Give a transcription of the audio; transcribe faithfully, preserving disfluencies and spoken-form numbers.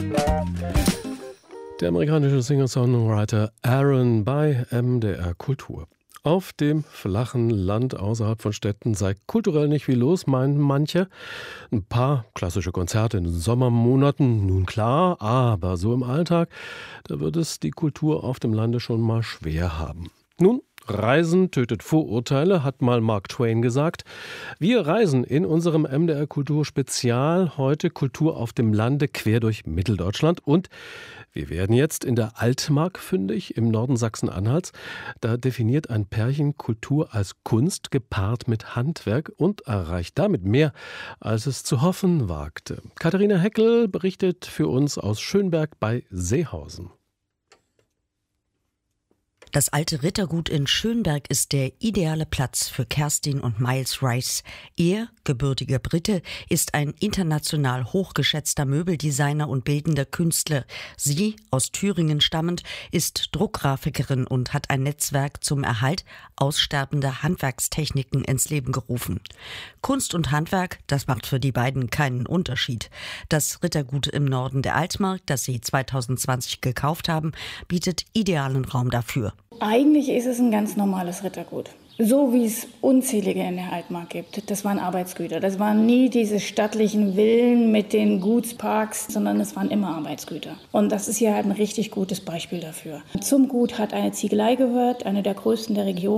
Der amerikanische Singer-Songwriter Aaron bei M D R Kultur. Auf dem flachen Land außerhalb von Städten sei kulturell nicht viel los, meinen manche. Ein paar klassische Konzerte in den Sommermonaten, nun klar, aber so im Alltag, da wird es die Kultur auf dem Lande schon mal schwer haben. Nun, Reisen tötet Vorurteile, hat mal Mark Twain gesagt. Wir reisen in unserem M D R Kultur Spezial heute Kultur auf dem Lande quer durch Mitteldeutschland und wir werden jetzt in der Altmark fündig im Norden Sachsen-Anhalts. Da definiert ein Pärchen Kultur als Kunst gepaart mit Handwerk und erreicht damit mehr, als es zu hoffen wagte. Katharina Heckel berichtet für uns aus Schönberg bei Seehausen. Das alte Rittergut in Schönberg ist der ideale Platz für Kerstin und Miles Rice. Er, gebürtiger Brite, ist ein international hochgeschätzter Möbeldesigner und bildender Künstler. Sie, aus Thüringen stammend, ist Druckgrafikerin und hat ein Netzwerk zum Erhalt aussterbender Handwerkstechniken ins Leben gerufen. Kunst und Handwerk, das macht für die beiden keinen Unterschied. Das Rittergut im Norden der Altmark, das sie zweitausendzwanzig gekauft haben, bietet idealen Raum dafür. Eigentlich ist es ein ganz normales Rittergut. So wie es unzählige in der Altmark gibt. Das waren Arbeitsgüter. Das waren nie diese stattlichen Villen mit den Gutsparks, sondern es waren immer Arbeitsgüter. Und das ist hier halt ein richtig gutes Beispiel dafür. Zum Gut hat eine Ziegelei gehört, eine der größten der Region.